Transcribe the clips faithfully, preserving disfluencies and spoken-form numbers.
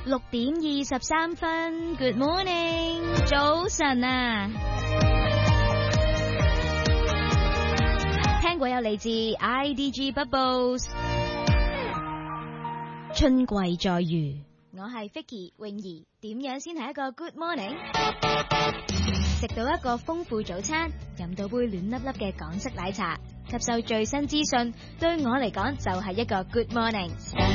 六點二十三分 ，Good morning， 早晨啊！聽過有嚟自 I D G Bubbles， 春季再遇。我係 Vicky 泳兒，點樣先係一個 Good morning？ 食到一個豐富早餐，飲到杯暖粒粒嘅港式奶茶，吸收最新資訊，對我嚟講就係一個 Good morning。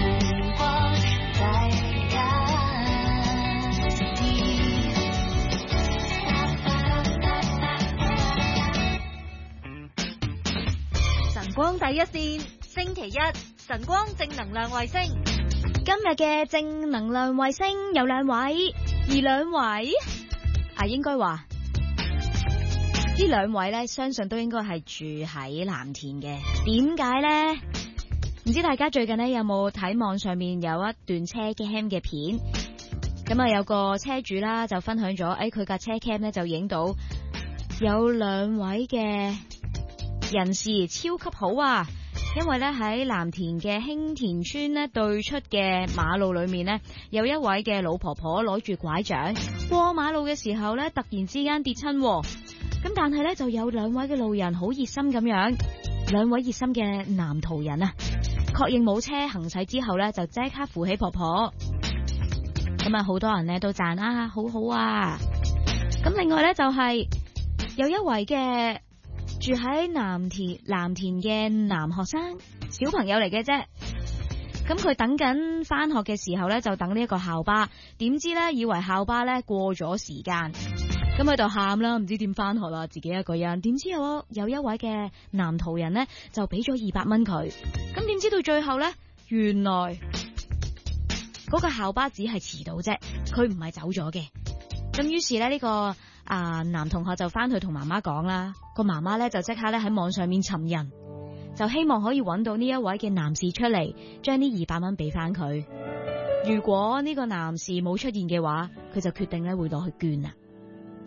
晨光第一線，星期一晨光正能量衛星。今日嘅正能量衛星有兩位，而兩位啊，應該話呢兩位咧，相信都應該係住喺藍田嘅。點解呢？唔知大家最近咧有冇睇網上面有一段車 cam 嘅片？咁啊，有個車主啦就分享咗，誒佢架車 cam 咧就影到有兩位嘅人士超級好啊！因為咧喺藍田嘅興田村咧對出嘅馬路裏面呢，有一位嘅老婆婆攞住拐杖過馬路嘅時候咧，突然之間跌親，咁但係咧就有兩位嘅路人好熱心咁樣，兩位熱心嘅男途人啊，確認冇車行駛之後咧，就即刻扶起婆婆。咁啊，好多人咧都讚啊，好好啊！咁另外咧就係有一位嘅住喺藍田藍田嘅男學生小朋友嚟嘅啫，咁佢等緊翻學嘅時候咧，就等呢一個校巴，點知咧以為校巴咧過咗時間，咁喺度喊啦，唔知點翻學啦，自己一個人，點知有有一位嘅男途人咧就俾咗二百蚊佢，咁點知到最後咧，原來嗰個校巴只係遲到啫，佢唔係走咗嘅，咁於是咧呢個。啊！男同學就翻去同媽媽講啦，個媽媽咧就即刻咧喺網上面尋人，就希望可以揾到呢一位嘅男士出嚟，將呢二百蚊俾翻佢。如果呢個男士冇出現嘅話，佢就決定咧會攞去捐啦。